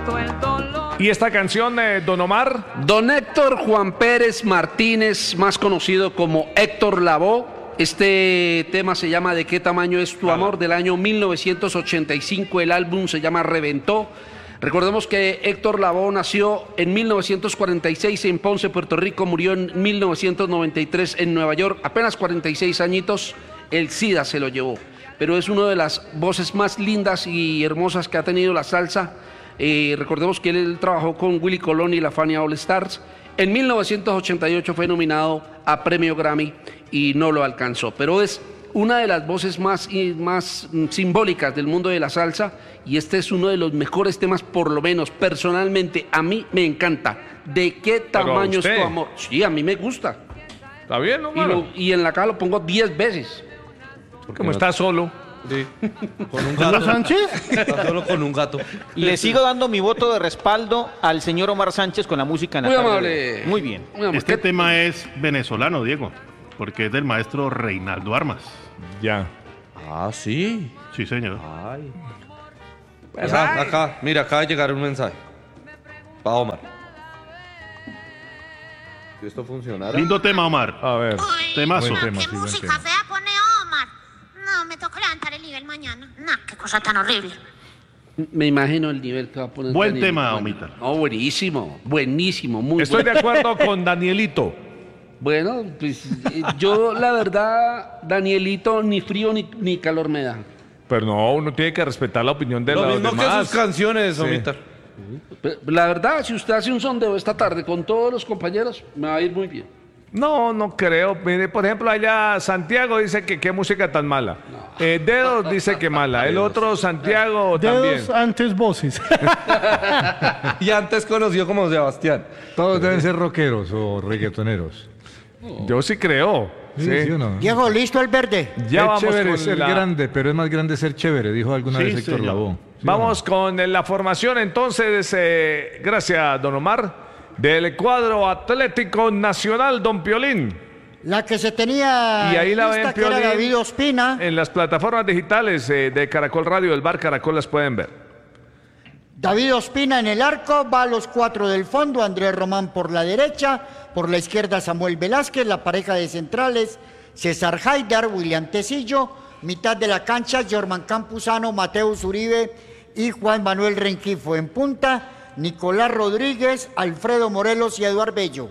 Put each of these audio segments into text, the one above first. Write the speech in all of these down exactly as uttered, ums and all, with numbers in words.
¿Y esta canción, eh, Don Omar? Don Héctor Juan Pérez Martínez, más conocido como Héctor Lavoe. Este tema se llama ¿De qué tamaño es tu amor? Del año mil novecientos ochenta y cinco. El álbum se llama Reventó. Recordemos que Héctor Lavoe nació en mil novecientos cuarenta y seis en Ponce, Puerto Rico. Murió en mil novecientos noventa y tres en Nueva York. Apenas cuarenta y seis añitos, el SIDA se lo llevó. Pero es una de las voces más lindas y hermosas que ha tenido la salsa. Eh, recordemos que él, él trabajó con Willy Colón y la Fania All Stars. En mil novecientos ochenta y ocho fue nominado a Premio Grammy y no lo alcanzó. Pero es una de las voces más, más simbólicas del mundo de la salsa, y este es uno de los mejores temas, por lo menos personalmente a mí me encanta. ¿De qué tamaño es tu amor? Sí, a mí me gusta. Está bien, ¿no? Y, lo, y en la cara lo pongo diez veces. Como no está solo. Sí. ¿Con un gato? Sánchez? Está solo con un gato. Le sigo dando mi voto de respaldo al señor Omar Sánchez con la música en la Muy tarde. amable. Muy bien. Muy amable. Este tema es venezolano, Diego, porque es del maestro Reinaldo Armas. Ya. Ah, sí. Sí, señor. Ay. Acá, acá, mira, acaba de llegar un mensaje. Para Omar. Si esto funcionara. Lindo tema, Omar. A ver. Uy, Temazo. no, Tema, qué sí, buen música tema. fea pone Omar. No, me toca levantar el nivel mañana. No, qué cosa tan horrible. Me imagino el nivel que va a poner. Buen Daniel. tema, Bueno. Omita. No, buenísimo, buenísimo, muy Estoy bueno. de acuerdo con Danielito. Bueno, pues eh, yo la verdad, Danielito, ni frío ni, ni calor me da. Pero no, uno tiene que respetar la opinión de Lo los mismo demás. que sus canciones, Sí. Omita. Pero la verdad, si usted hace un sondeo esta tarde con todos los compañeros, me va a ir muy bien. No, no creo. Mire, por ejemplo, allá Santiago dice que qué música tan mala. Eh, Dedos dice que mala. El otro Santiago también. Dedos antes voces. Y antes conocido como Sebastián. Todos deben ser rockeros o reggaetoneros. Yo sí creo. Sí, Sí. ¿sí o no? Diego, ¿listo el verde? Ya es vamos chévere con ser la... grande, pero es más grande ser chévere, dijo alguna Sí, vez Héctor señor. Lavoe. ¿Sí Vamos o con eh, la formación entonces, eh, gracias don Omar, del cuadro Atlético Nacional, don Piolín. La que se tenía Y ahí la lista, ven, que era Piolín, David Ospina. en las plataformas digitales eh, de Caracol Radio, del Bar Caracol, las pueden ver. David Ospina en el arco, va a los cuatro del fondo, Andrés Román por la derecha, por la izquierda Samuel Velázquez, la pareja de centrales, César Haidar, William Tecillo, mitad de la cancha, Jorman Campuzano, Mateus Uribe y Juan Manuel Renquifo. En punta, Nicolás Rodríguez, Alfredo Morelos y Eduardo Bello.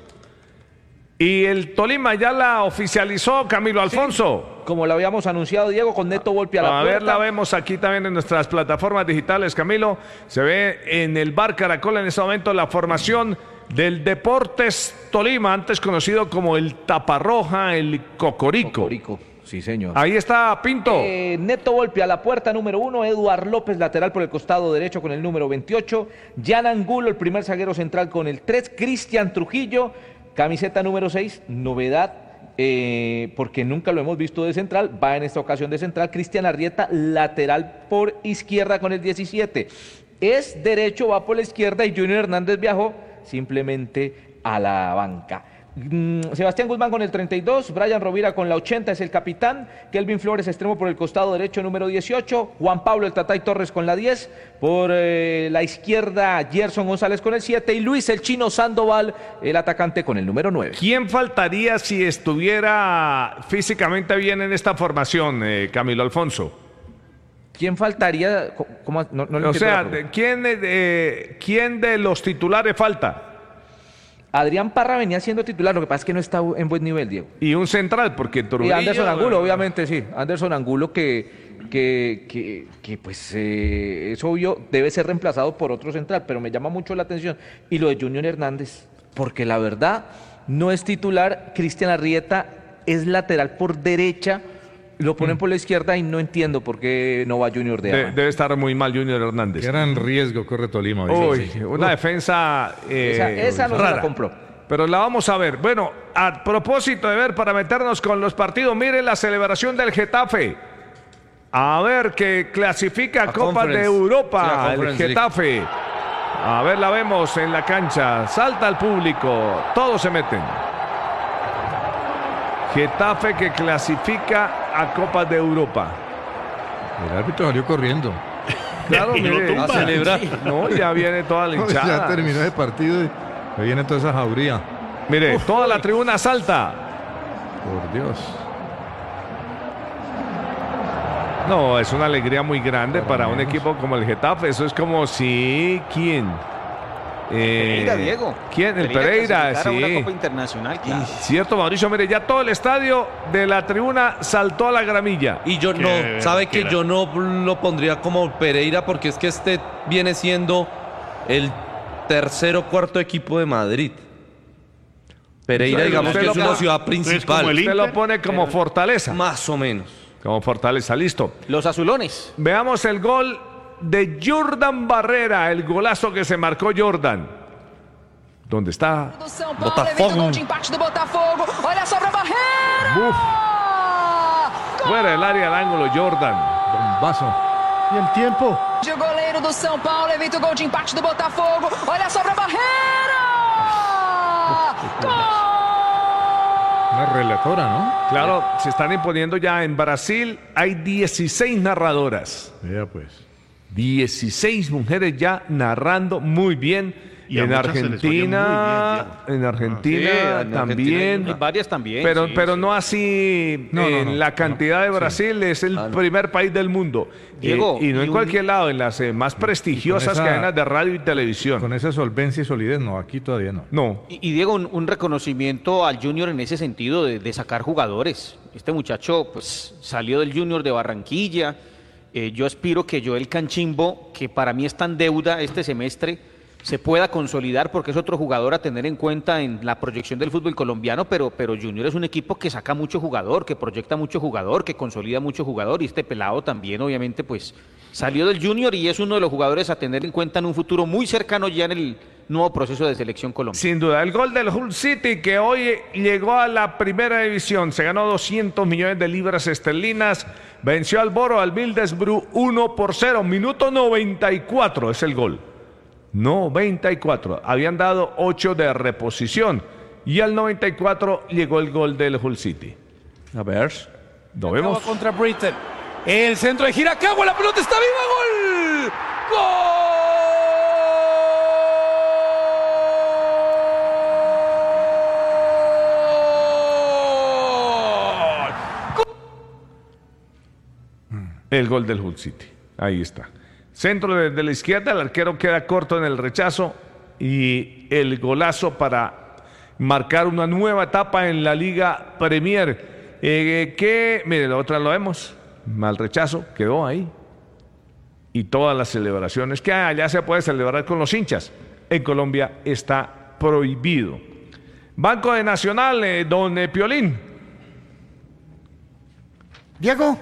Y el Tolima ya la oficializó, Camilo Alfonso. Como lo habíamos anunciado, Diego, con Neto Volpi a la A puerta. ver, la vemos aquí también en nuestras plataformas digitales, Camilo. Se ve en el Bar Caracol en este momento la formación del Deportes Tolima, antes conocido como el Taparroja, el Cocorico. Cocorico, sí señor. Ahí está Pinto. Eh, Neto Volpi a la puerta número uno, Eduard López lateral por el costado derecho con el número veintiocho, Jan Angulo el primer zaguero central con el tres, Cristian Trujillo, camiseta número seis, novedad eh, porque nunca lo hemos visto de central, va en esta ocasión de central, Cristian Arrieta lateral por izquierda con el diecisiete, es derecho, va por la izquierda y Junior Hernández viajó simplemente a la banca. Sebastián Guzmán con el treinta y dos, Brian Rovira con la ochenta es el capitán, Kelvin Flores extremo por el costado derecho número dieciocho, Juan Pablo el Tatay Torres con la diez, por eh, la izquierda Gerson González con el siete y Luis el Chino Sandoval el atacante con el número nueve. ¿Quién faltaría si estuviera físicamente bien en esta formación, eh, Camilo Alfonso? ¿Quién faltaría? ¿Cómo? No, no le O entiendo sea, la pregunta. ¿quién, eh, ¿quién de los titulares falta? Adrián Parra venía siendo titular, lo que pasa es que no está en buen nivel, Diego. Y un central, porque Trujillo... Y Anderson Angulo, obviamente, sí. Anderson Angulo que, que, que, que pues, eh, es obvio, debe ser reemplazado por otro central, pero me llama mucho la atención. Y lo de Junior Hernández, porque la verdad no es titular. Cristian Arrieta es lateral por derecha, lo ponen mm. por la izquierda y no entiendo por qué no va Junior de, de Debe estar muy mal Junior Hernández. Gran riesgo corre Tolima. Uy, sí. una Uf. defensa eh, Esa, esa no se rara. la compró. Pero la vamos a ver. Bueno, a propósito de ver, para meternos con los partidos, miren la celebración del Getafe. A ver, que clasifica a Copa de Europa, sí, el Getafe. A ver, la vemos en la cancha. Salta al público, todos se meten. Getafe que clasifica a Copa de Europa. El árbitro salió corriendo. claro, Y lo mire, tumba. A celebrar. no, ya viene toda la hinchada. Ya terminó ese partido y ahí viene toda esa jauría. Mire, toda la tribuna salta. Por Dios. No, es una alegría muy grande para un equipo como el Getafe. Eso es como si... ¿Quién? Eh, Pereira, Diego. ¿Quién? El Pereira, clasificar a una sí. Copa Internacional, claro. Cierto, Mauricio, mire, ya todo el estadio de la tribuna saltó a la gramilla. Y yo Qué no, sabe que vergüenza. yo no lo pondría como Pereira porque es que este viene siendo el tercer o cuarto equipo de Madrid. Pereira, Usted digamos lo que es una pone- ciudad como el principal. Usted lo Inter, pone como fortaleza. Más o menos. Como fortaleza, listo. Los azulones. Veamos el gol de Jordan Barrera, el golazo que se marcó Jordan. ¿Dónde está? Do São Paulo, Botafogo. evita o gol de empate do Botafogo. Olha só pra barreira. Uf. Fuera del área al ángulo, Jordan. Bombazo. Y el tiempo. O goleiro do São Paulo evita o gol de empate do Botafogo. Olha só pra barreira. Gol! Una relatora, ¿no? Claro, se están imponiendo ya en Brasil. Hay dieciséis narradoras. Vea pues. dieciséis mujeres ya narrando muy bien. Y a en muchas se les oye Argentina, muy bien, en Argentina Sí, en también. Argentina Y varias también. Pero, sí, pero sí. no así No, no, en no, la cantidad de Brasil, es el Ah, no. primer país del mundo. Diego, Eh, y no y en un- cualquier lado, en las eh, más prestigiosas esa- cadenas de radio y televisión. Con esa solvencia y solidez, no, aquí todavía no. No. Y, y Diego, un, un reconocimiento al Junior en ese sentido de, de sacar jugadores. Este muchacho pues salió del Junior de Barranquilla. Eh, yo aspiro que Joel Canchimbo, que para mí está en deuda este semestre, se pueda consolidar porque es otro jugador a tener en cuenta en la proyección del fútbol colombiano, pero, pero Junior es un equipo que saca mucho jugador, que proyecta mucho jugador, que consolida mucho jugador, y este pelado también obviamente pues salió del Junior y es uno de los jugadores a tener en cuenta en un futuro muy cercano ya en el nuevo proceso de selección Colombia. Sin duda, el gol del Hull City que hoy llegó a la primera división, se ganó doscientos millones de libras esterlinas, venció al Boro, al Middlesbrough uno por cero, minuto noventa y cuatro es el gol. noventa y cuatro, habían dado ocho de reposición y al noventa y cuatro llegó el gol del Hull City. A ver. Lo vemos. Contra Britain. El centro de Giracagua, la pelota está viva, gol. ¡Gol! El gol del Hull City, ahí está. Centro desde la izquierda, el arquero queda corto en el rechazo y el golazo para marcar una nueva etapa en la Liga Premier. Eh, que, mire, la otra lo vemos, mal rechazo, quedó ahí. Y todas las celebraciones que allá se puede celebrar con los hinchas, en Colombia está prohibido. Banco de Nacional, eh, don eh, Piolín. Diego.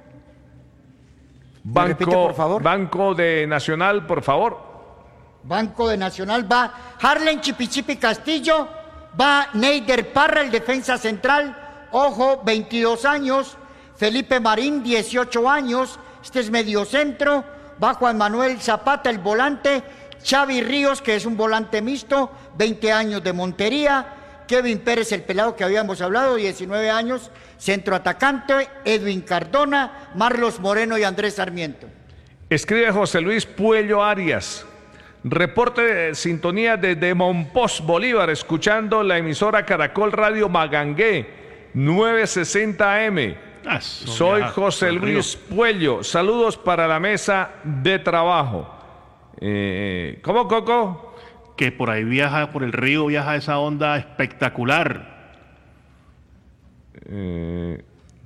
Banco, repite, por favor? Banco de Nacional, por favor. Banco de Nacional va Harlen Chipichipi Castillo, va Neider Parra, el defensa central, ojo, veintidós años, Felipe Marín, dieciocho años, este es mediocentro, va Juan Manuel Zapata, el volante, Xavi Ríos, que es un volante mixto, veinte años de Montería, Kevin Pérez, el pelado que habíamos hablado, diecinueve años, centro atacante, Edwin Cardona, Marlos Moreno y Andrés Sarmiento. Escribe José Luis Puello Arias. Reporte de sintonía desde Monpós, Bolívar, escuchando la emisora Caracol Radio Magangué, novecientos sesenta A M. Ah, eso Soy viaja José por el río. Luis Puello. Saludos para la mesa de trabajo. Eh, ¿Cómo, Coco? Que por ahí viaja, por el río viaja esa onda espectacular. Eh,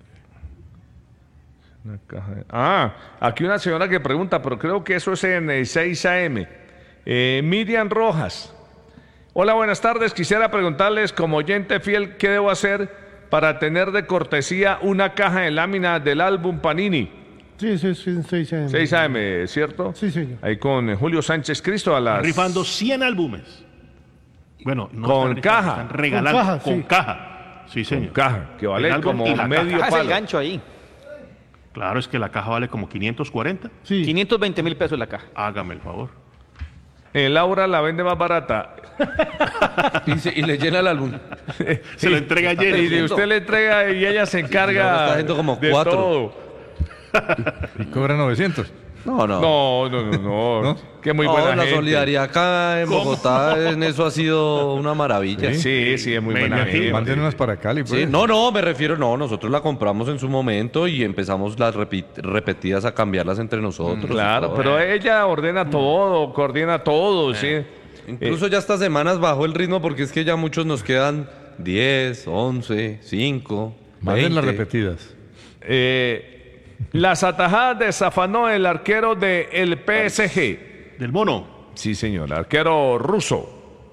una caja de- Ah, aquí una señora que pregunta, pero creo que eso es en el seis A M. Eh, Miriam Rojas. Hola, buenas tardes. Quisiera preguntarles, como oyente fiel, ¿qué debo hacer para tener de cortesía una caja de láminas del álbum Panini? Sí, sí, sí, seis A M. seis A M, ¿cierto? Sí, señor. Ahí con eh, Julio Sánchez Cristo a las... Rifando cien álbumes. Bueno, no Con están rifando, caja. Están regalando Con caja, con sí. caja. Sí, señor. Con caja, que vale El álbum como y la medio caja. Ah, es el palo. gancho ahí. Claro, es que la caja vale como quinientos cuarenta. Sí. quinientos veinte mil pesos la caja. Hágame el favor. Eh, Laura la vende más barata. Y, se- y le llena el álbum. Se lo entrega lleno. Y de usted le entrega y ella se Laura encarga está haciendo como de cuatro. todo. Y cobra novecientos. No, no. No, no, no, no. ¿No? Que muy buena no, la gente. solidaridad acá en Bogotá en eso ha sido una maravilla. Sí, sí, sí es muy buena gente. Manden unas para Cali, pues. Sí, no, no, me refiero, no, nosotros la compramos en su momento y empezamos las repi- repetidas a cambiarlas entre nosotros. Claro, todo. pero ella ordena todo, coordina todo, sí. Incluso Eh, ya estas semanas bajó el ritmo porque es que ya muchos nos quedan diez, once, cinco, Manden las veinte. repetidas. eh, las atajadas de Safanó, el arquero del P S G. Del Mono. Sí, señor, arquero ruso.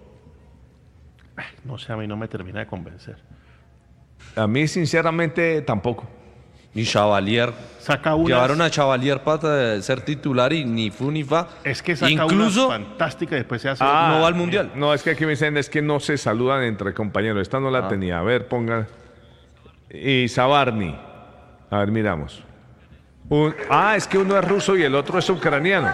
No sé, a mí no me termina de convencer. A mí, sinceramente, tampoco. Y Chavalier. Saca unas... Llevaron a Chavalier para ser titular y ni fu ni fa. Es que saca Incluso unas fantásticas y después se hace... Ah, no va al Mundial. No, es que aquí me dicen es que no se saludan entre compañeros. Esta no la Ah. tenía. A ver, pongan. Y Sabarni. A ver, miramos. Un- ah, es que uno es ruso y el otro es ucraniano.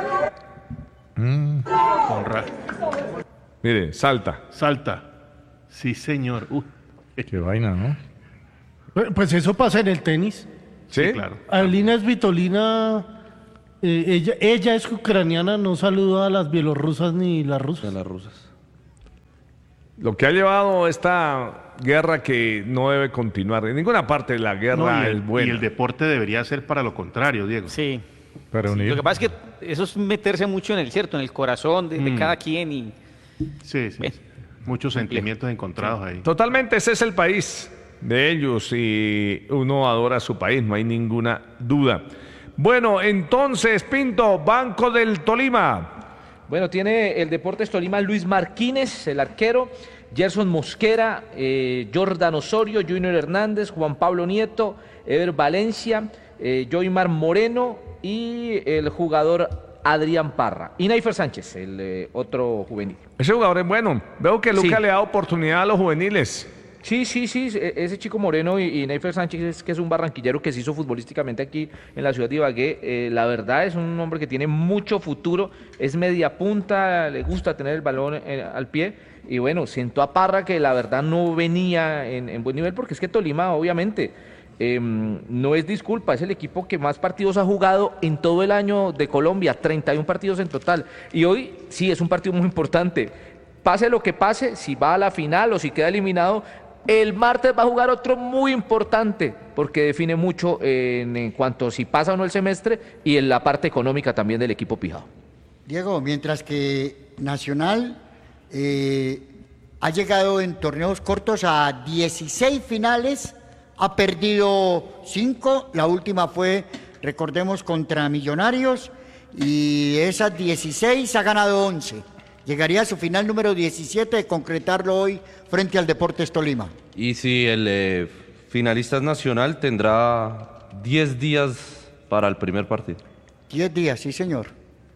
Con ra- Mire, salta. Salta. Sí, señor. Uh, Qué vaina, ¿no? Pues- Pues eso pasa en el tenis. ¿Sí? sí, claro. Avelina Svitolina, eh, ella, ella es ucraniana, no saluda a las bielorrusas ni las De rusas. las rusas. Lo que ha llevado esta guerra que no debe continuar. En ninguna parte de la guerra No, y, el, es buena. y el deporte debería ser para lo contrario, Diego. Sí. Para unir. Lo que pasa es que eso es meterse mucho en el cierto, en el corazón de, de Mm. cada quien y Sí, sí. Bien. Muchos sentimientos encontrados ahí. Totalmente, ese es el país de ellos y uno adora su país, no hay ninguna duda. Bueno, entonces, Pinto, Banco del Tolima. Bueno, tiene el Deportes Tolima Luis Marquínez, el arquero, Gerson Mosquera, eh, Jordan Osorio, Junior Hernández, Juan Pablo Nieto, Ever Valencia, eh, Joymar Moreno y el jugador Adrián Parra. Y Neifer Sánchez, el eh, otro juvenil. Ese jugador es bueno. Veo que Luca Sí. le da oportunidad a los juveniles. Sí, sí, sí, e- ese chico Moreno y, y Neifer Sánchez, que es un barranquillero que se hizo futbolísticamente aquí en la ciudad de Ibagué, eh, la verdad es un hombre que tiene mucho futuro, es media punta, le gusta tener el balón eh, al pie, y bueno, sentó a Parra que la verdad no venía en, en buen nivel, porque es que Tolima obviamente eh, no es disculpa, es el equipo que más partidos ha jugado en todo el año de Colombia, treinta y uno partidos en total, y hoy sí es un partido muy importante. Pase lo que pase, si va a la final o si queda eliminado, el martes va a jugar otro muy importante, porque define mucho en, en cuanto a si pasa o no el semestre y en la parte económica también del equipo pijado. Diego, mientras que Nacional eh, ha llegado en torneos cortos a dieciséis finales, ha perdido cinco, la última fue, recordemos, contra Millonarios, y de esas dieciséis ha ganado once. Llegaría a su final número diecisiete de concretarlo hoy frente al Deportes Tolima. Y si el eh, finalista es nacional, tendrá diez días para el primer partido. Diez días, sí señor.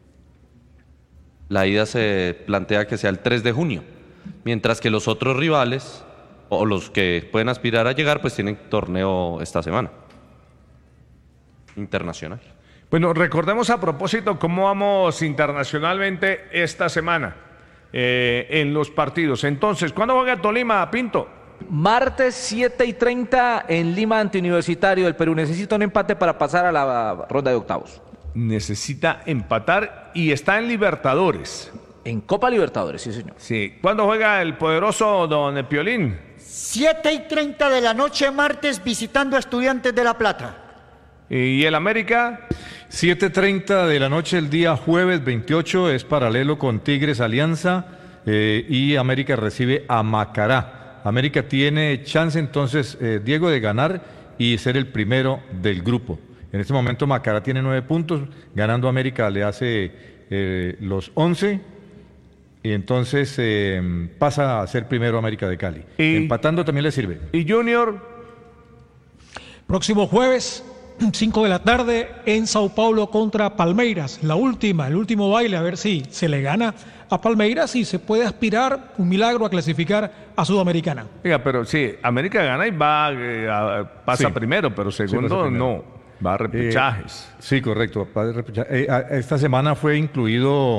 La ida se plantea que sea el tres de junio, mientras que los otros rivales, o los que pueden aspirar a llegar, pues tienen torneo esta semana. Internacional. Bueno, recordemos a propósito cómo vamos internacionalmente esta semana eh, en los partidos. Entonces, ¿cuándo juega Tolima, Pinto? Martes siete y treinta en Lima ante Universitario del Perú. Necesita un empate para pasar a la ronda de octavos. Necesita empatar y está en Libertadores. En Copa Libertadores, sí señor. Sí. ¿Cuándo juega el poderoso Don Piolín? Siete y treinta de la noche martes visitando a Estudiantes de La Plata. ¿Y el América? siete treinta de la noche el día jueves veintiocho es paralelo con Tigres Alianza eh, y América recibe a Macará. América tiene chance entonces, eh, Diego, de ganar y ser el primero del grupo. En este momento Macará tiene nueve puntos, ganando América le hace eh, los once y entonces eh, pasa a ser primero América de Cali. Y- Empatando también le sirve. ¿Y Junior? Próximo jueves, cinco de la tarde, en Sao Paulo contra Palmeiras. La última, el último baile, a ver si se le gana a Palmeiras y se puede aspirar, un milagro, a clasificar a Sudamericana. Oiga, pero sí, América gana y va, eh, a- pasa Sí. primero, pero segundo pasa primero. no, va a repechajes. Eh, sí, correcto. va a repechaje. Eh, a- esta semana fue incluido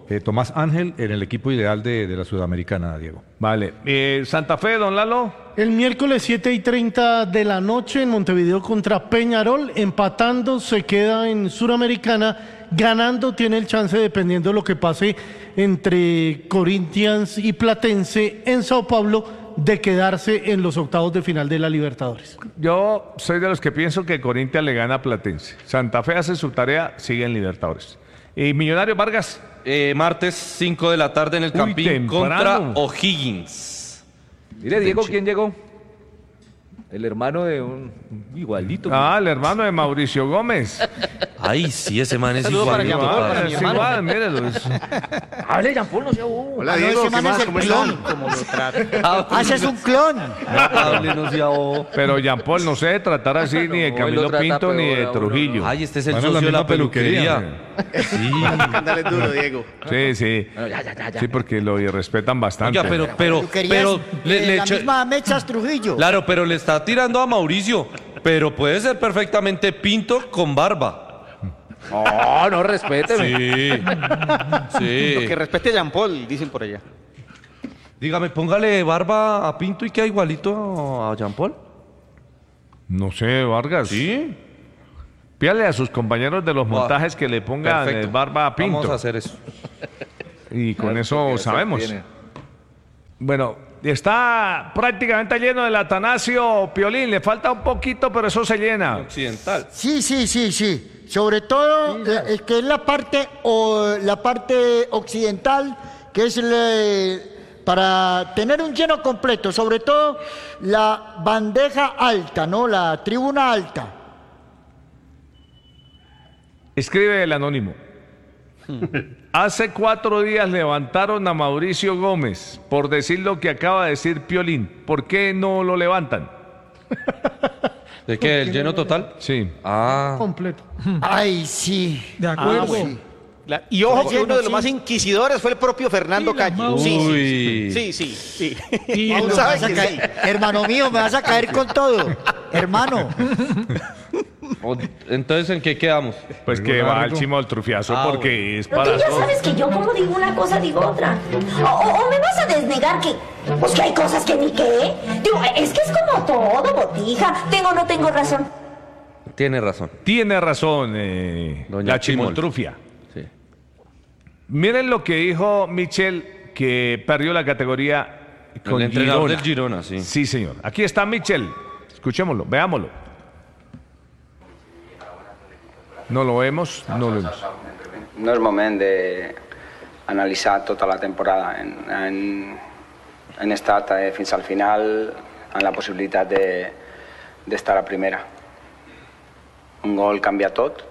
eh, Tomás Ángel en el equipo ideal de, de la Sudamericana, Diego. Vale. Eh, Santa Fe, don Lalo. El miércoles siete y treinta de la noche en Montevideo contra Peñarol, empatando se queda en Suramericana, ganando tiene el chance, dependiendo de lo que pase entre Corinthians y Platense en Sao Paulo, de quedarse en los octavos de final de la Libertadores. Yo soy de los que pienso que Corinthians le gana a Platense. Santa Fe hace su tarea, sigue en Libertadores. ¿Y Millonario Vargas? Eh, martes cinco de la tarde en el Uy, Campín temprano. contra O'Higgins. Mire, Diego, ¿quién llegó? El hermano de un igualito. Ah, el hermano de Mauricio Gómez. Ay, sí, ese man es Saludo para igualito. Jean Paul, padre. para mi Es hermano. igual, mírelo. es- Hable, Jean Paul, no sea bobo. Ah, no, ese man es el clon. Como lo trata. Haces un clon. Hable, no sea bobo. Pero Jean Paul no se debe tratar así ni de No, él lo Camilo trata Pinto ni peor de a uno, Trujillo. Ay, este es el Van a la socio de misma la peluquería. peluquería. Sí. Ándale duro, Diego. Sí, sí. No, ya, ya, ya, ya. Sí, porque lo irrespetan bastante. Oiga, pero, pero, Peluquerías, pero, le, eh, le la echa- misma Mechas Trujillo. Claro, pero le está tirando a Mauricio. Pero puede ser perfectamente Pinto con barba. No, no, respéteme. Sí. Sí. Que respete a Jean Paul, dicen por allá. Dígame, póngale barba a Pinto y queda igualito a Jean Paul. No sé, Vargas. Sí. Pídale a sus compañeros de los montajes que le pongan Perfecto. eh, barba a Pinto. Vamos a hacer eso. Y con Claro, eso porque eso sabemos. tiene. Bueno, está prácticamente lleno el Atanasio Piolín. Le falta un poquito, pero eso se llena. Occidental. Sí, sí, sí, sí. Sobre todo, la- el que es la parte, o, la parte occidental, que es el, para tener un lleno completo, sobre todo la bandeja alta, ¿no? La tribuna alta. Escribe el anónimo. Hace cuatro días levantaron a Mauricio Gómez por decir lo que acaba de decir Piolín. ¿Por qué no lo levantan? ¿De qué? ¿El lleno total? Sí. Ah. Completo. Ay, sí. De acuerdo. Ah, bueno. La- y ojo que Lleno, uno de los sí. más inquisidores fue el propio Fernando Sí, la Calle. Mau. Sí, sí, Uy. sí, sí, sí. Y Tú Me sabes vas a que caer- sí. Hermano mío, me vas a caer con todo. Hermano. O- Entonces, ¿en qué quedamos? Pues que va al chimo al trufiazo Ah, porque es Porque para ya todo. sabes que yo como digo una cosa, digo otra. O, o- o me vas a desnegar que, pues que hay cosas que ni qué. Digo, es que es como todo, botija. Tengo o no tengo razón. Tiene razón. Tiene razón, eh, Doña la Chimol. chimoltrufia. Sí. Miren lo que dijo Michel, que perdió la categoría con El entrenador Girona. del Girona, sí. Sí, señor. Aquí está Michel. Escuchémoslo, veámoslo. No lo vemos, no lo vemos. No és moment d'analitzar tota la temporada. Hem, hem, hem estat eh, fins al final en la possibilitat de- d'estar a primera. Un gol canvia tot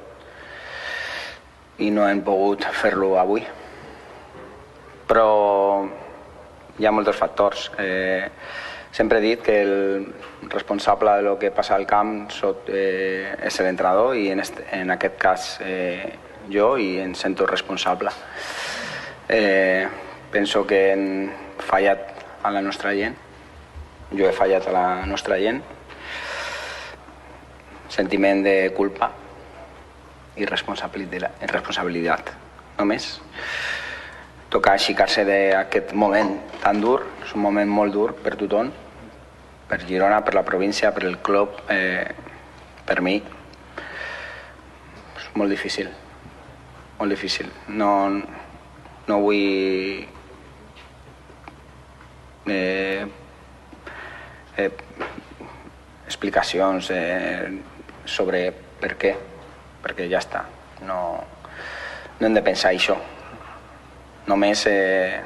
i no hem pogut fer-lo avui. Però hi ha molts factors. Eh, sempre he dit que el responsable de lo que passa al camp sot, eh, és l'entrenador i en, este, en aquest cas eh, jo i em sento responsable. Eh, penso que hem fallat a la nostra gent, jo he fallat a la nostra gent, sentiment de culpa i responsabilitat, responsabilitat només. Toca aixecar-se d'aquest moment tan dur, és un moment molt dur per tothom, per Girona, per la província, per el club, eh, per mi. És molt difícil, molt difícil. No, no vull eh, eh, explicacions eh, sobre per què, perquè ja està. No, no hem de pensar això. Només eh,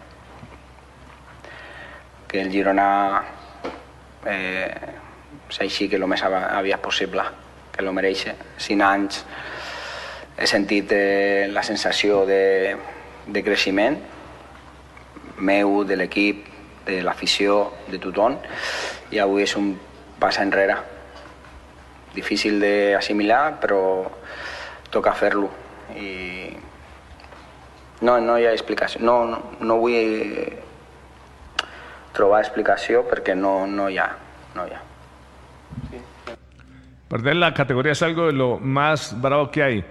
que el Girona eh, s'aixequi el més aviat possible, que lo mereix. Cinc anys he sentit eh, la sensació de, de creixement meu, de l'equip, de l'afició, de tothom, i avui és un pas enrere. Difícil d'assimilar, però toca fer-lo. I no, no hi ha explicació. No, no, no vull trobar explicació perquè no, no hi ha. No hi ha. Perder la categoría es algo de lo más bravo que hay.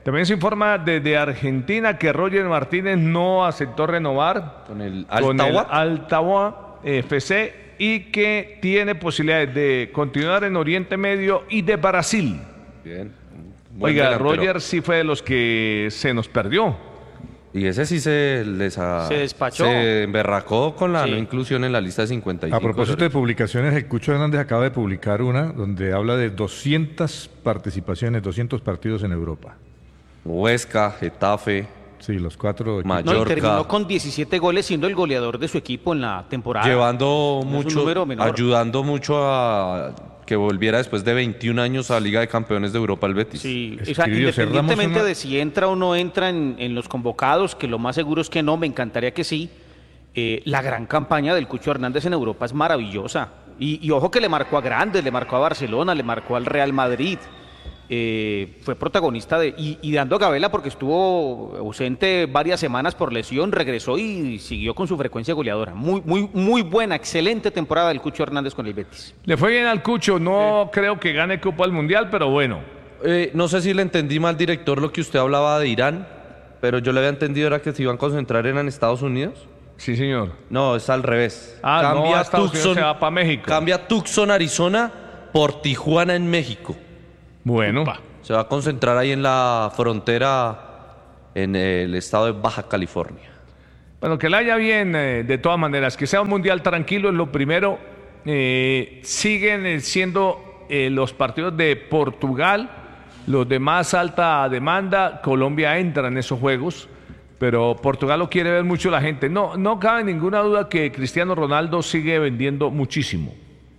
También se informa desde Argentina que Roger Martínez no aceptó renovar con el con el Altavoa. Altavoa F C y que tiene posibilidades de continuar en Oriente Medio y de Brasil. Bien. Buen Oiga, delantero. Roger sí fue de los que se nos perdió. Y ese sí se les ha- Se despachó. Se emberracó con la Sí. no inclusión en la lista de cincuenta y cinco. A propósito de publicaciones, el Cucho Hernández acaba de publicar una donde habla de doscientas participaciones, doscientos partidos en Europa. Huesca, Getafe. Sí, los cuatro. No, y terminó con diecisiete goles siendo el goleador de su equipo en la temporada. Llevando No es un mucho, número menor. ayudando mucho a que volviera después de veintiún años a Liga de Campeones de Europa el Betis. Sí, o sea, independientemente de si entra o no entra en, en los convocados, que lo más seguro es que no, me encantaría que sí, eh, la gran campaña del Cucho Hernández en Europa es maravillosa. Y, y ojo que le marcó a grandes, le marcó a Barcelona, le marcó al Real Madrid. Eh, fue protagonista de y, y dando gabela porque estuvo ausente varias semanas por lesión, regresó y siguió con su frecuencia goleadora. Muy, muy, muy buena, excelente temporada del Cucho Hernández con el Betis. Le fue bien al Cucho, no creo que gane Copa del Mundial, pero bueno. Eh, no sé si le entendí mal, director, lo que usted hablaba de Irán, pero yo le había entendido era que se iban a concentrar en Estados Unidos. Sí, señor. No, es al revés. Ah, no, a Estados Unidos se va para México. Cambia Tucson, Arizona, por Tijuana en México. Bueno. Se va a concentrar ahí en la frontera en el estado de Baja California. Bueno, que le haya bien, eh, de todas maneras, que sea un mundial tranquilo es lo primero. Eh, siguen eh, siendo eh, los partidos de Portugal los de más alta demanda. Colombia entra en esos juegos, pero Portugal lo quiere ver mucho la gente. No, no cabe ninguna duda que Cristiano Ronaldo sigue vendiendo muchísimo.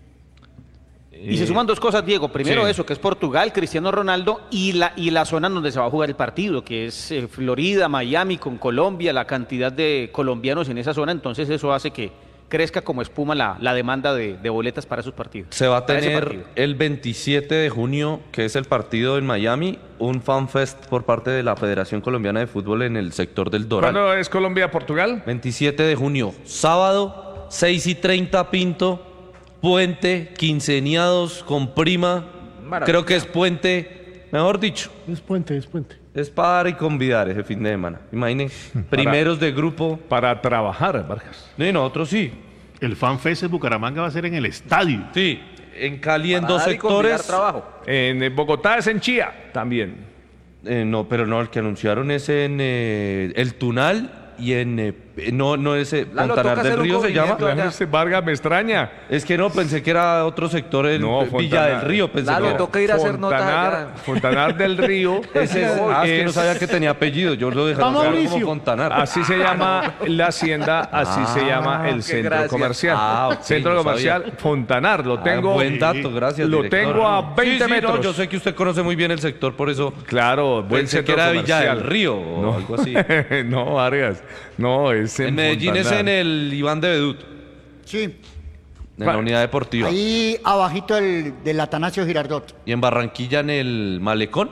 Y se suman dos cosas, Diego. Primero Sí. eso, que es Portugal, Cristiano Ronaldo, y la, y la zona en donde se va a jugar el partido, que es eh, Florida, Miami, con Colombia, la cantidad de colombianos en esa zona. Entonces eso hace que crezca como espuma la, la demanda de, de boletas para esos partidos. Se va a Para ese tener partido. el veintisiete de junio, que es el partido en Miami, un fanfest por parte de la Federación Colombiana de Fútbol en el sector del Doral. ¿Cuándo es Colombia-Portugal? veintisiete de junio, sábado, seis y treinta Pinto, puente, quinceañados con prima. Maravilla. Creo que es puente, mejor dicho. Es puente, es puente. Es para dar y convidar ese fin de semana. Imagine, primeros de grupo. Para trabajar, Vargas. Y nosotros sí. El FanFest de Bucaramanga va a ser en el estadio. Sí, en Cali en Para dos dar y convidar sectores. trabajo. En eh, Bogotá es en Chía también. Eh, no, pero no, el que anunciaron es en eh, El Tunal y en... eh, no, no es... eh, Lalo, Fontanar toca del hacer un Río se llama. movimiento allá. Ese Vargas me extraña. Es que no, pensé que era otro sector, el No, eh, Villa Fontanar. del Río. Pensé Lalo, que era. toca ir a hacer nota Fontanar- allá. Fontanar del Río. Ese es, ah, es que no es- sabía que tenía apellido. Yo lo dejé Va claro como Mauricio. Fontanar. Así se llama la hacienda, así se llama el qué centro gracia. comercial. Ah, ok, Centro no comercial sabía. Fontanar, lo Ah, tengo. buen dato, gracias. Lo director. tengo a veinte Sí, sí, no, metros. yo sé que usted conoce muy bien el sector, por eso. Claro, buen Pensé centro que era comercial. Villa del Río o No. algo así. No, Vargas. No, es en, En Medellín es Fontanar. en el Iván de Bedut, Sí, en la unidad deportiva. ahí abajito del, del Atanasio Girardot. Y en Barranquilla en el Malecón.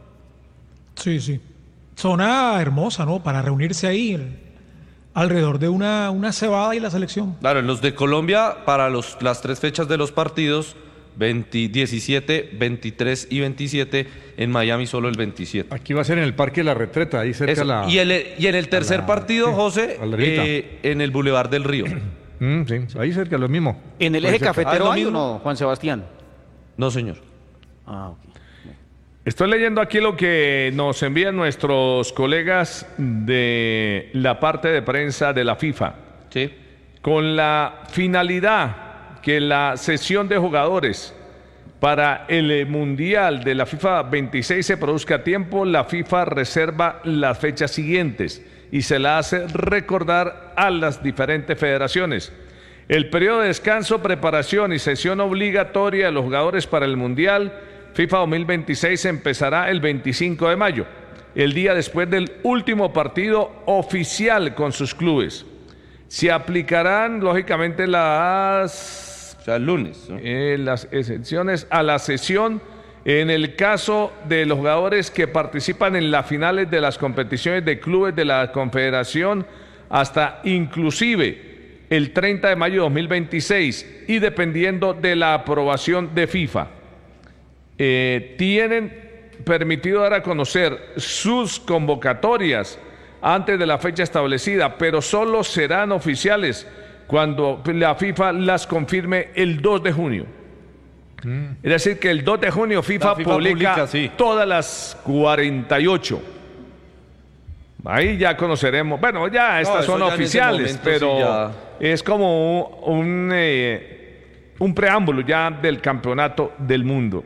Sí, sí. Zona hermosa, ¿no? Para reunirse ahí el- alrededor de una, una cebada y la selección. Claro, en los de Colombia, para los, las tres fechas de los partidos, veinte, diecisiete, veintitrés y veintisiete, en Miami solo el veintisiete. Aquí va a ser en el Parque de la Retreta, ahí cerca Eso. a la... y, el, y en el tercer la- partido, sí, José, a la Rita. eh, en el Boulevard del Río. Mm, sí, ahí cerca, lo mismo. ¿En el Puede eje ser. cafetero Ah, ¿es lo hay o mismo? no, Juan Sebastián? No, señor. Ah, ok. Estoy leyendo aquí lo que nos envían nuestros colegas de la parte de prensa de la FIFA. Sí. Con la finalidad que la sesión de jugadores para el eh, Mundial de la FIFA veintiséis se produzca a tiempo, la FIFA reserva las fechas siguientes y se la hace recordar a las diferentes federaciones. El periodo de descanso, preparación y sesión obligatoria de los jugadores para el Mundial FIFA dos mil veintiséis empezará el veinticinco de mayo, el día después del último partido oficial con sus clubes. Se aplicarán, lógicamente, las, O sea, el lunes. ¿no? eh, las exenciones a la sesión en el caso de los jugadores que participan en las finales de las competiciones de clubes de la Confederación hasta inclusive el treinta de mayo de dos mil veintiséis y dependiendo de la aprobación de FIFA. Eh, tienen permitido dar a conocer sus convocatorias antes de la fecha establecida, pero solo serán oficiales cuando la FIFA las confirme el dos de junio. Mm. Es decir, que el dos de junio FIFA, FIFA publica, publica sí. todas las cuarenta y ocho. Ahí ya conoceremos, bueno, ya estas no, son ya oficiales, momento, pero sí, ya... es como un, un, eh, un preámbulo ya del campeonato del mundo.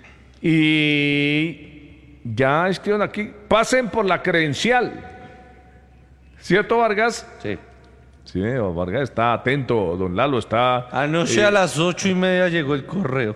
Y ya escriban aquí, pasen por la credencial. ¿Cierto, Vargas? Sí. Sí, Vargas está atento, don Lalo está... Anoche eh... a las ocho y media llegó el correo.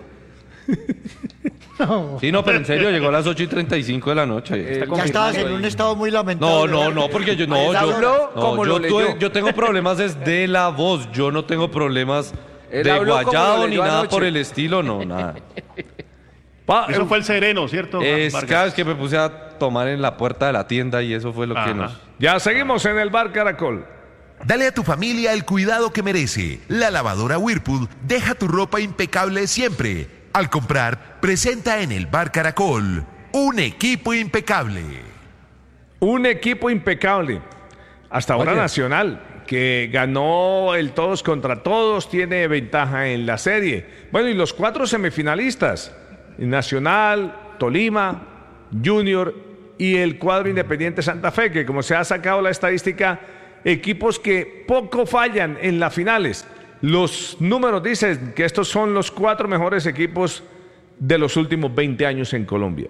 No. Sí, no, pero en serio, llegó a las ocho y treinta y cinco de la noche. Eh, ya estabas en un estado muy lamentable. No, no, no, porque yo no, yo, no, yo, tuve, yo tengo problemas desde la voz, yo no tengo problemas Él de guayado ni nada anoche. Por el estilo, no, nada. Pa, eso fue el sereno, ¿cierto? Es cada vez que me puse a tomar en la puerta de la tienda y eso fue lo Ajá. que nos... Ya seguimos en el Bar Caracol. Dale a tu familia el cuidado que merece. La lavadora Whirlpool deja tu ropa impecable siempre. Al comprar, presenta en el Bar Caracol un equipo impecable. Un equipo impecable. Hasta ahora Oye. Nacional, que ganó el todos contra todos, tiene ventaja en la serie. Bueno, y los cuatro semifinalistas, Nacional, Tolima, Junior y el cuadro Independiente Santa Fe, que como se ha sacado la estadística, equipos que poco fallan en las finales. Los números dicen que estos son los cuatro mejores equipos de los últimos veinte años en Colombia.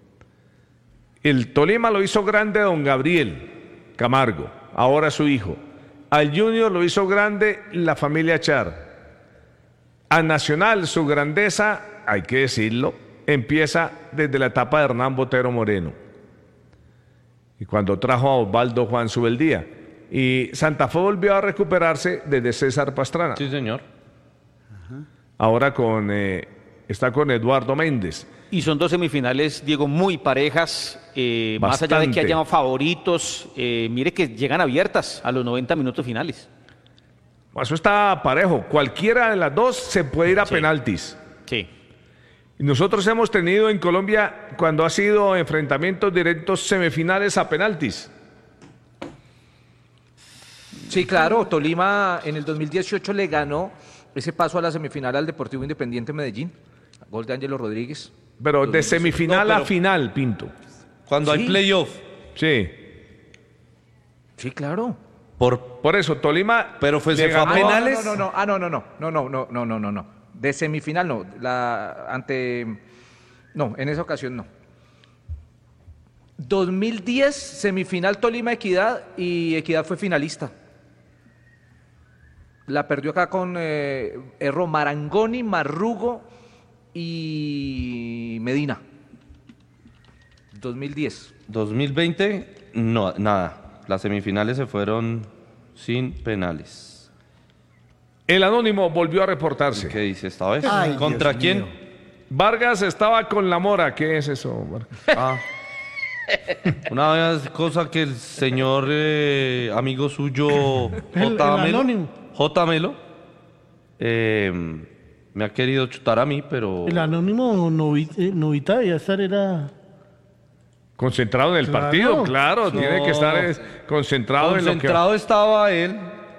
El Tolima lo hizo grande don Gabriel Camargo, ahora su hijo. Al Junior lo hizo grande la familia Char. A Nacional su grandeza, hay que decirlo, empieza desde la etapa de Hernán Botero Moreno. Y cuando trajo a Osvaldo Juan Subeldía. Y Santa Fe volvió a recuperarse desde César Pastrana. Sí, señor. Ahora con eh, está con Eduardo Méndez. Y son dos semifinales, Diego, muy parejas. Eh, más allá de que hayan favoritos, eh, mire que llegan abiertas a los noventa minutos finales. Eso está parejo. Cualquiera de las dos se puede ir a sí. penaltis. Sí. Y nosotros hemos tenido en Colombia, cuando ha sido enfrentamientos directos, semifinales a penaltis. Sí, claro, Tolima en el dos mil dieciocho le ganó ese paso a la semifinal al Deportivo Independiente Medellín, gol de Ángelo Rodríguez. Pero de semifinal no, pero a final, Pinto. Cuando sí. hay playoff. Sí. Sí, claro. Por, por eso, Tolima... Pero fue, se fue a penales. No, no, no, ah, no, no, no, no, no, no, no, no, no, no. De semifinal no, la ante... No, en esa ocasión no. dos mil diez, semifinal Tolima Equidad y Equidad fue finalista. La perdió acá con eh, Erro Marangoni, Marrugo y Medina. dos mil diez. dos mil veinte, no, nada. Las semifinales se fueron sin penales. El Anónimo volvió a reportarse. ¿Qué dice esta vez? Ay, ¿Contra Dios quién? mío. Vargas estaba con la Mora. ¿Qué es eso, Vargas? Ah. Una cosa que el señor eh, amigo suyo J. Melo, J. Melo eh, me ha querido chutar a mí, pero... El Anónimo Novita, eh, Novita debía estar, era... Concentrado en el claro. partido, claro, no. tiene que estar es, concentrado, concentrado en lo que... Concentrado estaba él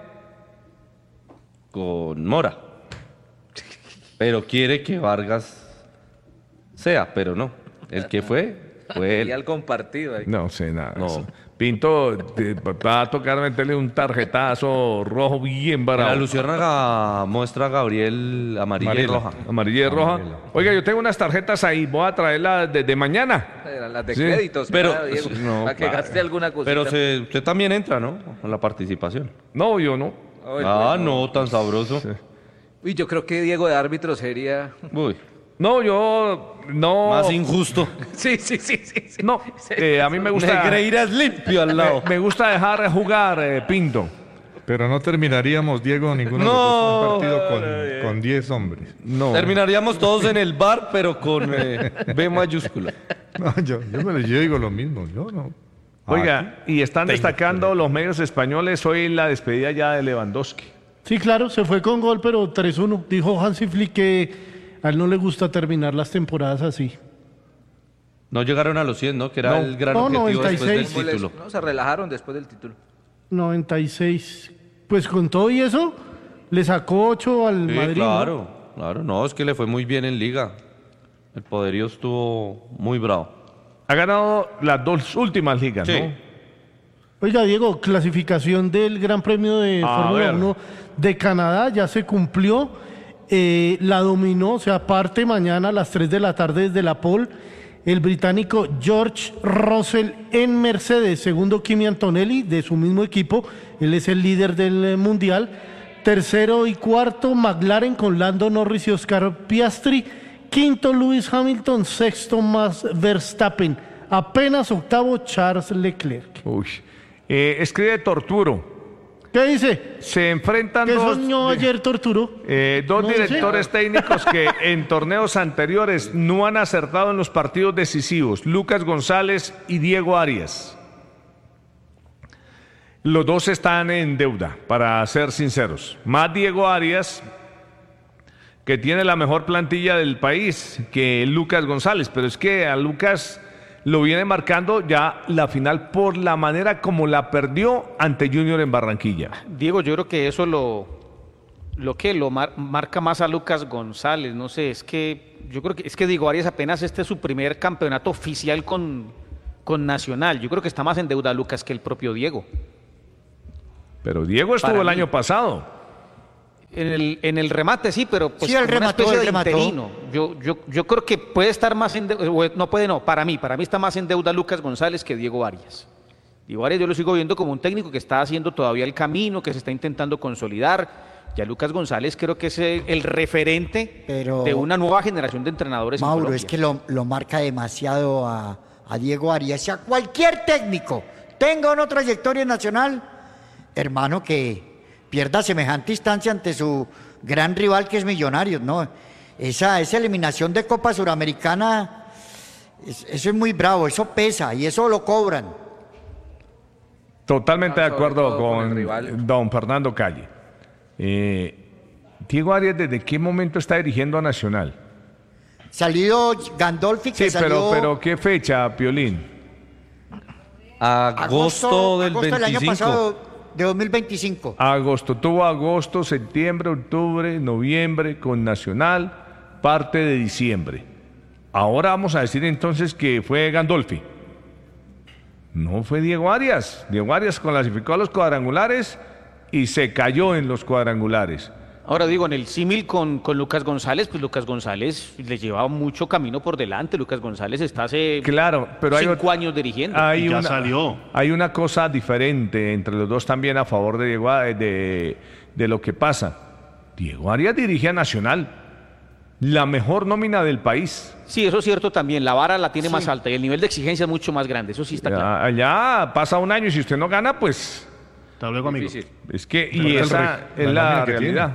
con Mora, pero quiere que Vargas sea, pero no, el que fue... Fue y al compartido ahí. No sé nada. No. Pinto te, va a tocar meterle un tarjetazo rojo bien barato. La Luciérnaga muestra a Gabriel amarilla Amarela. y roja. Amarilla y roja. Amarela. Oiga, yo tengo unas tarjetas ahí, voy a traerlas desde de mañana. Las de sí. créditos, pero para, Diego, no, para que claro. gaste alguna cosita. Pero se, usted también entra, ¿no? En la participación. No, yo no. Ay, ah, pues, no, tan sabroso. Sí. Uy, yo creo que Diego de árbitro sería... Uy. No, yo no... Más injusto. Sí, sí, sí, sí. sí. No, eh, a mí me gusta... Negreiras limpio al lado. Me, me gusta dejar jugar, eh, Pinto. Pero no terminaríamos, Diego, ninguno no. de los dos un partido con diez hombres. No. Terminaríamos todos en el bar, pero con eh, B mayúscula. No, yo, yo, me, yo digo lo mismo, yo no. Oiga, y están destacando los medios españoles hoy la despedida ya de Lewandowski. Sí, claro, se fue con gol, pero tres uno. Dijo Hansi Flick que a él no le gusta terminar las temporadas así. No llegaron a los cien, ¿no? Que era No. el gran No, objetivo noventa y seis. después del título. No, se relajaron después del título. noventa y seis. Pues con todo y eso, le sacó ocho al Sí, Madrid. claro, ¿no? claro. No, es que le fue muy bien en Liga. El poderío estuvo muy bravo. Ha ganado las dos últimas ligas, Sí. ¿no? Oiga, Diego, clasificación del Gran Premio de A Fórmula ver. uno de Canadá ya se cumplió. Eh, la dominó, o sea, parte mañana a las tres de la tarde desde la pole, el británico George Russell en Mercedes, segundo Kimi Antonelli de su mismo equipo, él es el líder del eh, mundial, tercero y cuarto McLaren con Lando Norris y Oscar Piastri, quinto Lewis Hamilton, sexto Max Verstappen, apenas octavo Charles Leclerc. Uy. Eh, escribe Torturo. ¿Qué dice? Se enfrentan ¿Qué dos, soñó ayer Torturo? eh, dos No sé. directores técnicos que en torneos anteriores no han acertado en los partidos decisivos, Lucas González y Diego Arias. Los dos están en deuda, para ser sinceros. Más Diego Arias, que tiene la mejor plantilla del país que Lucas González, pero es que a Lucas lo viene marcando ya la final por la manera como la perdió ante Junior en Barranquilla. Diego, yo creo que eso lo, lo que lo mar- marca más a Lucas González, no sé, es que yo creo que es que Diego Arias apenas este es su primer campeonato oficial con, con Nacional. Yo creo que está más en deuda Lucas que el propio Diego. Pero Diego estuvo Para el mí. año pasado. En el, en el remate sí, pero pues Sí, él como una remató, especie él de remató. interino. Yo, yo, yo creo que puede estar más en deuda, o no puede no, para mí, para mí está más en deuda Lucas González que Diego Arias. Diego Arias yo lo sigo viendo como un técnico que está haciendo todavía el camino, que se está intentando consolidar. Ya Lucas González creo que es el, el referente Pero- de una nueva generación de entrenadores en Mauro, Colombia. es que lo, lo marca demasiado a, a Diego Arias y a cualquier técnico, tenga o no trayectoria nacional, hermano, que pierda semejante instancia ante su gran rival que es Millonarios, ¿no? Esa, esa eliminación de Copa Suramericana, es- eso es muy bravo, eso pesa y eso lo cobran. Totalmente de Ah, sobre acuerdo todo con el con rival. don Fernando Calle. Eh, Diego Arias, ¿desde qué momento está dirigiendo a Nacional? Salido Gandolfi, que Sí, pero, salió pero ¿qué fecha, Piolín? Agosto, del agosto del año veinticinco. pasado, de dos mil veinticinco. Agosto, tuvo agosto, septiembre, octubre, noviembre con Nacional, parte de diciembre. Ahora vamos a decir entonces que fue Gandolfi. No fue Diego Arias. Diego Arias clasificó a los cuadrangulares y se cayó en los cuadrangulares. Ahora digo, en el símil con, con Lucas González, pues Lucas González le llevaba mucho camino por delante. Lucas González está hace Claro, pero hay cinco ot- años dirigiendo. Hay Y ya una, salió. Hay una cosa diferente entre los dos también a favor de Diego A- de, de lo que pasa. Diego Arias dirige a Nacional, la mejor nómina del país. Sí, eso es cierto también. La vara la tiene más alta y el nivel de exigencia es mucho más grande. Eso sí está claro. Ya- Allá pasa un año y si usted no gana, pues Hasta luego, amigo. Difícil. es que Pero y el esa rec- es la la nómina que realidad.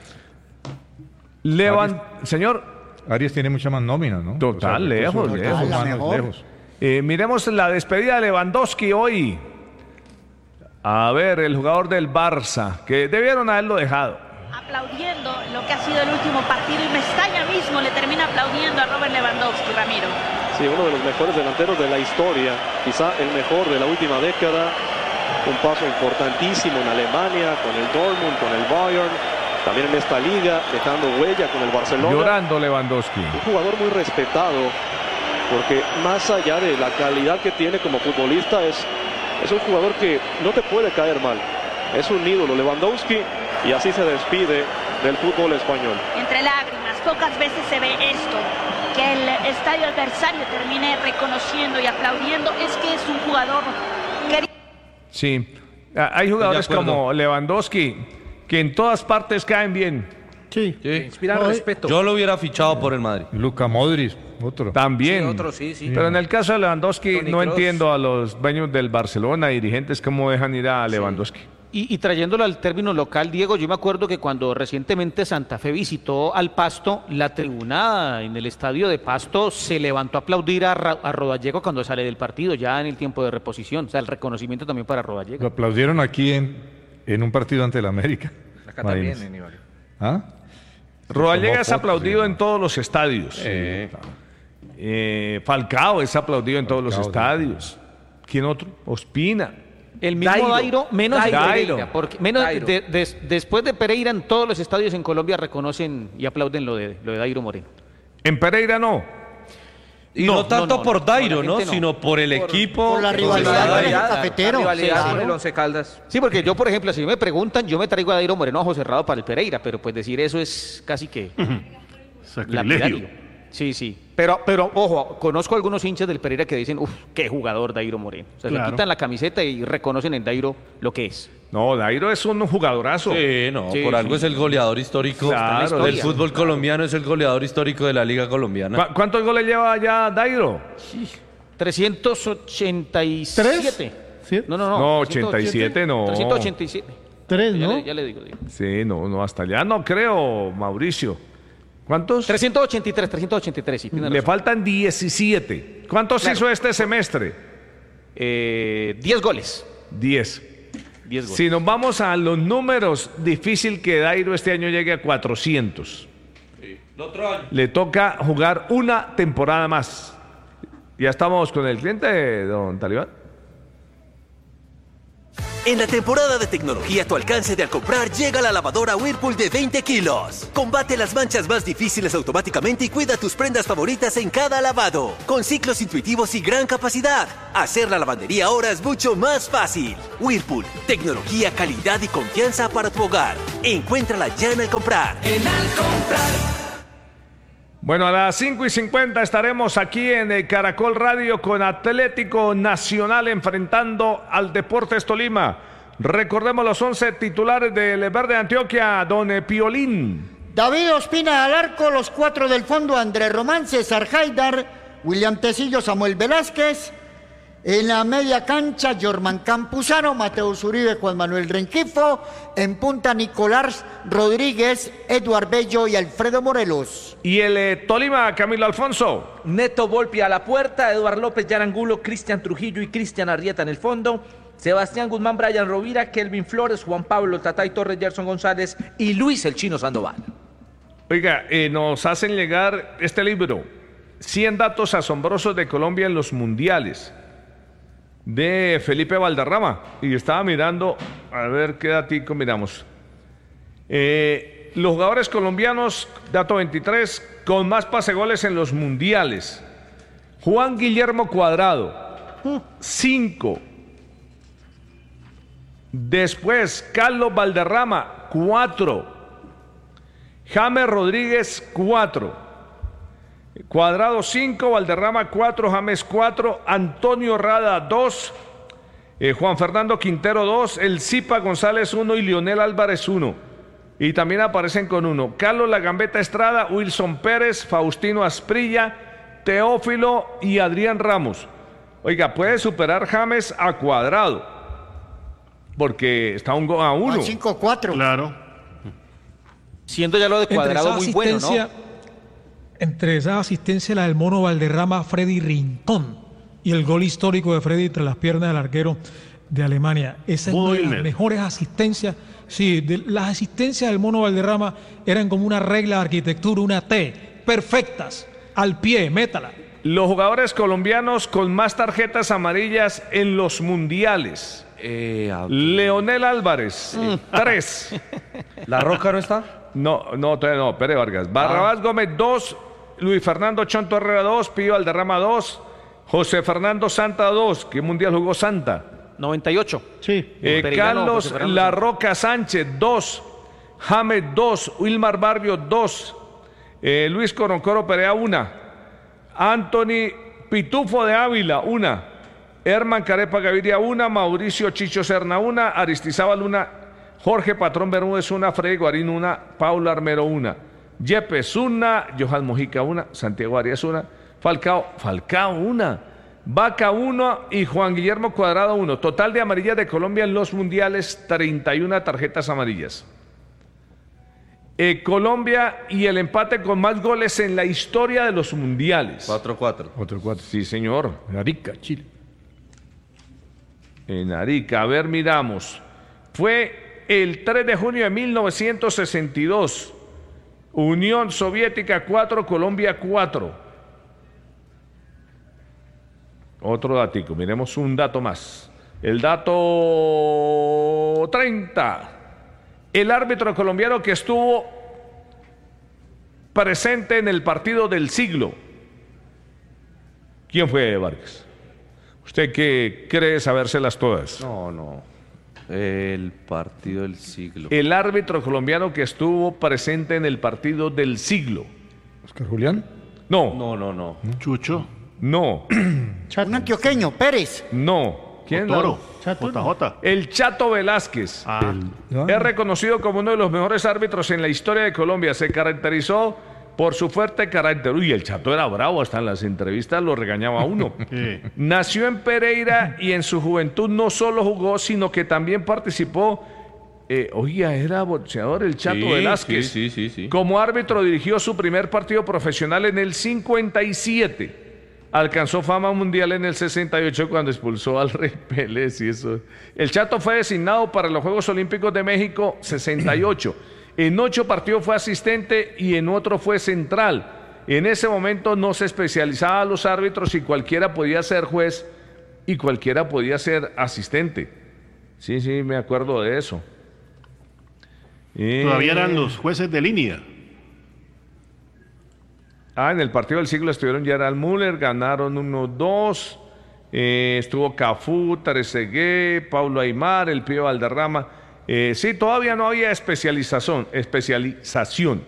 Levan, señor, Arias tiene mucha más nómina, ¿no? Total, recursos- lejos, recursos lejos. la humanos, mejor. lejos. eh, miremos la despedida de Lewandowski hoy. A ver, el jugador del Barça, que debieron haberlo dejado. Aplaudiendo lo que ha sido el último partido y Mestalla mismo le termina aplaudiendo a Robert Lewandowski, Ramiro. Sí, uno de los mejores delanteros de la historia, quizá el mejor de la última década. Un paso importantísimo en Alemania, con el Dortmund, con el Bayern, también en esta liga, dejando huella con el Barcelona. Llorando Lewandowski. Un jugador muy respetado, porque más allá de la calidad que tiene como futbolista, es, es un jugador que no te puede caer mal. Es un ídolo Lewandowski y así se despide del fútbol español. Entre lágrimas, pocas veces se ve esto, que el estadio adversario termine reconociendo y aplaudiendo. Es que es un jugador querido. Sí, Ah, hay jugadores acuerdo. como Lewandowski que en todas partes caen bien. Sí. Sí. Inspiran Hoy- respeto. Yo lo hubiera fichado por el Madrid. Luka Modric, otro. También. Sí, otro, sí, sí. Pero en el caso de Lewandowski Toni no Kroos. entiendo a los dueños del Barcelona, dirigentes, cómo dejan ir a Lewandowski. Y, y trayéndolo al término local, Diego, yo me acuerdo que cuando recientemente Santa Fe visitó al Pasto, la tribuna en el estadio de Pasto se levantó a aplaudir a, Ra- a Rodallega cuando sale del partido, ya en el tiempo de reposición. O sea, el reconocimiento también para Rodallega. Lo aplaudieron aquí en, en un partido ante el América. Acá Imagínese. también, Aníbal. ¿Ah? Rodallega Tomó es fotos, aplaudido sí. en todos los estadios. Eh, Eh, Falcao es aplaudido en todos los estadios. ¿Quién otro? Ospina. El mismo Dairo, Dairo menos Dairo. Pereira, porque menos Dairo. de, de, después de Pereira en todos los estadios en Colombia reconocen y aplauden lo de, lo de Dairo Moreno. En Pereira no. Y no, no tanto no, no, por Dairo, ¿no? no, sino por el por, equipo. Por la rivalidad con el cafetero. La rivalidad sí, con el Once Caldas. Sí, porque yo, por ejemplo, si me preguntan, yo me traigo a Dairo Moreno ojo cerrado para el Pereira, pero pues decir eso es casi que... Sacrilegio. Sí, sí. Pero, pero, ojo, conozco algunos hinchas del Pereira que dicen, uff, qué jugador Dairo Moreno. O sea, claro. Se quitan la camiseta y reconocen en Dairo lo que es. No, Dairo es un jugadorazo. Sí, no, sí, por algo sí. Es el goleador histórico claro, del fútbol claro. colombiano, es el goleador histórico de la Liga Colombiana. ¿Cu ¿Cuántos goles lleva ya Dairo? Sí. trescientos ochenta y siete. ¿Sí? No, no, no. No, ochenta y siete no. trescientos ochenta y siete. Tres, ¿no? Ya le, ya le digo, digo. Sí, no, no, hasta allá no creo, Mauricio. ¿Cuántos? trescientos ochenta y tres, trescientos ochenta y tres, sí. Le razón. Faltan diecisiete. ¿Cuántos claro. hizo este semestre? Eh, diez goles. diez. diez goles. Si nos vamos a los números, difícil que Dairo este año llegue a cuatrocientos. Sí. El otro año. Le toca jugar una temporada más. Ya estamos con el cliente, don Talibán. En la temporada de tecnología a tu alcance de al comprar llega la lavadora Whirlpool de veinte kilos. Combate las manchas más difíciles automáticamente y cuida tus prendas favoritas en cada lavado. Con ciclos intuitivos y gran capacidad, hacer la lavandería ahora es mucho más fácil. Whirlpool, tecnología, calidad y confianza para tu hogar. Encuéntrala ya en Al Comprar. En Al Comprar. Bueno, a las cinco y cincuenta estaremos aquí en el Caracol Radio con Atlético Nacional enfrentando al Deportes Tolima. Recordemos los once titulares del Verde Antioquia, don Piolín. David Ospina al arco, los cuatro del fondo, Andrés Román, César Haidar, William Tecillo, Samuel Velázquez. En la media cancha, Jorman Campuzano, Mateus Uribe, Juan Manuel Renquifo. En punta, Nicolás Rodríguez, Eduard Bello y Alfredo Morelos. Y el eh, Tolima, Camilo Alfonso. Neto Volpi a la puerta, Eduard López, Jan Angulo, Cristian Trujillo y Cristian Arrieta en el fondo. Sebastián Guzmán, Brian Rovira, Kelvin Flores, Juan Pablo Tatay Torres, Gerson González y Luis el Chino Sandoval. Oiga, eh, nos hacen llegar este libro, cien datos asombrosos de Colombia en los mundiales, de Felipe Valderrama, y estaba mirando, a ver qué datico miramos. Eh, los jugadores colombianos, dato veintitrés, con más pasegoles en los mundiales. Juan Guillermo Cuadrado, cinco. Después, Carlos Valderrama, cuatro. James Rodríguez, cuatro. Cuadrado cinco, Valderrama cuatro, James cuatro, Antonio Rada dos, eh, Juan Fernando Quintero dos, El Zipa González uno y Lionel Álvarez uno. Y también aparecen con uno Carlos La Gambeta Estrada, Wilson Pérez, Faustino Asprilla, Teófilo y Adrián Ramos. Oiga, puede superar James a Cuadrado, porque está un go a uno. cinco cuatro. Claro. Siendo ya lo de Cuadrado muy bueno, ¿no? Entre esa asistencia, la del mono Valderrama, Freddy Rincón, y el gol histórico de Freddy entre las piernas del arquero de Alemania. Esa es una de las mejores asistencias. Sí, de, las asistencias del mono Valderrama eran como una regla de arquitectura, una T, perfectas, al pie, métala. Los jugadores colombianos con más tarjetas amarillas en los mundiales. Eh, Leonel Álvarez, mm. tres. ¿La Roca no está? No, no, todavía no, Pérez Vargas. Barrabás ah. Gómez dos, Luis Fernando Chonto Herrera dos, Pío Valderrama dos, José Fernando Santa dos. ¿Qué mundial jugó Santa? noventa y ocho. Sí. Eh, Carlos La Roca Sánchez dos, James dos, Wilmar Barrio dos, eh, Luis Coroncoro Perea una, Anthony Pitufo de Ávila una, Herman Carepa Gaviria una, Mauricio Chicho Serna una, Aristizábal una, Jorge Patrón Bermúdez una, Freddy Guarín una, Paula Armero una, Yepes una, Johan Mojica una, Santiago Arias una, Falcao, Falcao una, Vaca uno y Juan Guillermo Cuadrado uno. Total de amarillas de Colombia en los mundiales, treinta y una tarjetas amarillas. Eh, Colombia y el empate con más goles en la historia de los mundiales. cuatro cuatro. cuatro cuatro, sí señor. En Arica, Chile. En Arica, a ver, miramos. Fue el tres de junio de mil novecientos sesenta y dos. Unión Soviética cuatro, Colombia cuatro. Otro datico, miremos un dato más. El dato treinta. El árbitro colombiano que estuvo presente en el partido del siglo. ¿Quién fue, Vargas? ¿Usted qué cree sabérselas todas? No, no. El partido del siglo. El árbitro colombiano que estuvo presente en el partido del siglo. ¿Oscar Julián? No. No, no, no. Chucho. No. Un antioqueño, Pérez. No. ¿Quién? Toro. Chato, J J. El Chato Velázquez. Ah. Es reconocido como uno de los mejores árbitros en la historia de Colombia. Se caracterizó por su fuerte carácter. Uy, el Chato era bravo, hasta en las entrevistas lo regañaba a uno. Sí. Nació en Pereira y en su juventud no solo jugó, sino que también participó. Eh, oiga, era boxeador el Chato Sí, Velázquez. sí, sí, sí, sí. Como árbitro dirigió su primer partido profesional en el cincuenta y siete. Alcanzó fama mundial en el sesenta y ocho cuando expulsó al Rey Pérez y eso. El Chato fue designado para los Juegos Olímpicos de México sesenta y ocho. En ocho partidos fue asistente y en otro fue central. En ese momento no se especializaba a los árbitros y cualquiera podía ser juez y cualquiera podía ser asistente. Sí, sí, me acuerdo de eso. Todavía Eh, eran los jueces de línea. Ah, en el partido del siglo estuvieron Gerald Müller, ganaron uno dos. Eh, estuvo Cafú, Trezeguet, Paulo Aymar, el Pío Valderrama. Eh, sí, todavía no había especialización, especialización.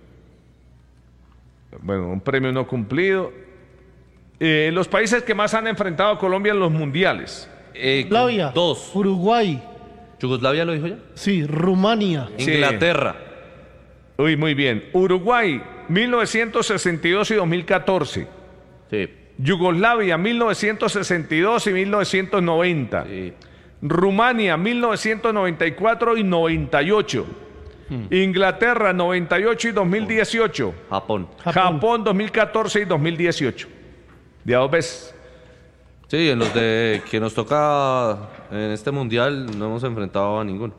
Bueno, un premio no cumplido. Eh, los países que más han enfrentado a Colombia en los mundiales. Eh, Yugoslavia. Dos. Uruguay. ¿Yugoslavia lo dijo ya? Sí, Rumania. Sí. Inglaterra. Uy, muy bien. Uruguay, mil novecientos sesenta y dos y dos mil catorce. Sí. Yugoslavia, mil novecientos sesenta y dos y mil novecientos noventa. Sí. Rumania, mil novecientos noventa y cuatro y noventa y ocho. Hmm. Inglaterra, noventa y ocho y dos mil dieciocho. Japón. Japón, dos mil catorce y dos mil dieciocho. De a dos veces. Sí, en los de que nos toca en este mundial no hemos enfrentado a ninguno.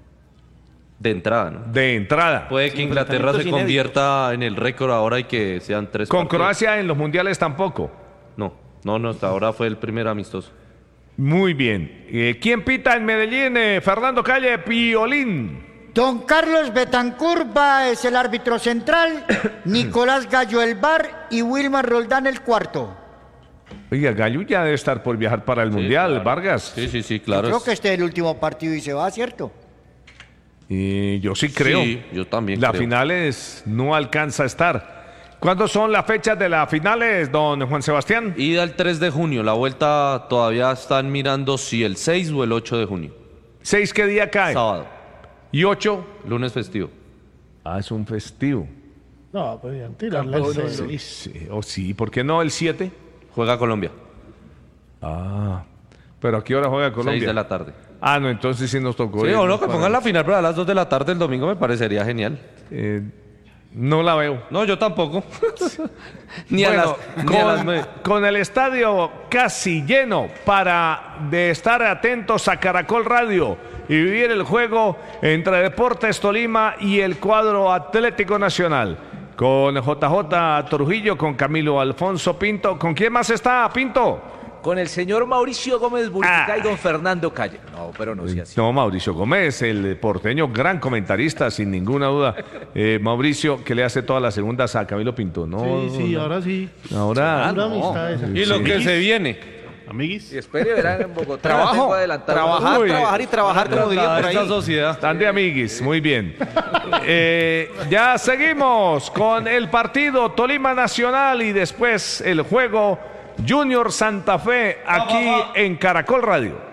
De entrada, ¿no? De entrada. Puede que Inglaterra se convierta en el récord ahora y que sean tres Con partidos. Croacia en los mundiales tampoco. No, no, no, hasta ahora fue el primer amistoso. Muy bien. Eh, ¿Quién pita en Medellín? Eh, Fernando Calle, Piolín. Don Carlos Betancur va, es el árbitro central, Nicolás Gallo el V A R y Wilmar Roldán el cuarto. Oiga, Gallo ya debe estar por viajar para el mundial, claro. Vargas. Sí, sí, sí, claro. Creo que este es el último partido y se va, ¿cierto? Y yo sí creo. Sí, yo también La creo. finales no alcanza a estar. ¿Cuándo son las fechas de las finales, don Juan Sebastián? Ida el tres de junio, la vuelta todavía están mirando si el seis o el ocho de junio. ¿Seis qué día cae? Sábado. ¿Y ocho? Lunes festivo. Ah, es un festivo. No, podían tirarle el Sí, seis. sí, o sí, ¿por qué no el siete? Juega Colombia. Ah, pero ¿a qué hora juega Colombia? seis de la tarde. Ah, no, entonces sí nos tocó. Sí, ir o no, que para- pongan la final para las dos de la tarde el domingo me parecería genial. Eh, no la veo. No, yo tampoco. ni, Bueno, a las, ni a con, las nueve. con el estadio casi lleno para de estar atentos a Caracol Radio y vivir el juego entre Deportes Tolima y el cuadro Atlético Nacional. Con J J Trujillo, con Camilo Alfonso Pinto. ¿Con quién más está, Pinto? Con el señor Mauricio Gómez Burquicá y don Fernando Calle. No, pero no sea así. No, Mauricio Gómez, el porteño, gran comentarista, sin ninguna duda. Eh, Mauricio, que le hace todas las segundas a Camilo Pinto, ¿no? Sí, sí, no. ahora sí. Ahora. Pura amistad esa. Y lo Sí. que se viene. Amiguis. Y espere, verán en Bogotá. Trabajo, tengo adelantado. trabajar, Uy. trabajar y trabajar, como diría por Esta ahí. sociedad. Están de amiguis, muy bien. Eh, ya seguimos con el partido Tolima Nacional y después el juego Junior Santa Fe aquí en Caracol Radio.